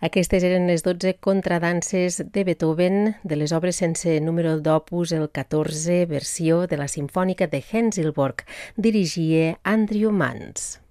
Aquestes eren les 12 contradanses de Beethoven de les obres sense número d'opus, el 14, versió de la Simfònica de Henzilborg. Dirigia Andrew Mans.